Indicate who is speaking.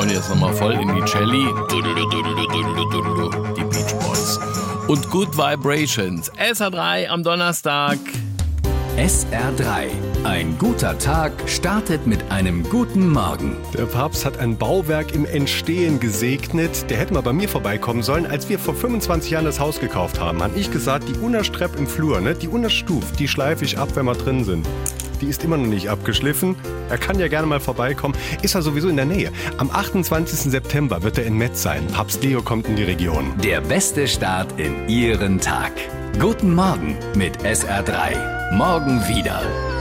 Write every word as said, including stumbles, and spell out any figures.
Speaker 1: hauen jetzt nochmal voll in die Celli. Die Beach Boys. Und Good Vibrations. S R drei am Donnerstag.
Speaker 2: S R drei. Ein guter Tag startet mit einem guten Morgen.
Speaker 3: Der Papst hat ein Bauwerk im Entstehen gesegnet. Der hätte mal bei mir vorbeikommen sollen. Als wir vor fünfundzwanzig Jahren das Haus gekauft haben, habe ich gesagt, die Unterstreppe im Flur, ne, die Unterstuft, die schleife ich ab, wenn wir drin sind. Die ist immer noch nicht abgeschliffen. Er kann ja gerne mal vorbeikommen. Ist er sowieso in der Nähe. Am achtundzwanzigsten September wird er in Metz sein. Papst Leo kommt in die Region.
Speaker 2: Der beste Start in Ihren Tag. Guten Morgen mit S R drei. Morgen wieder.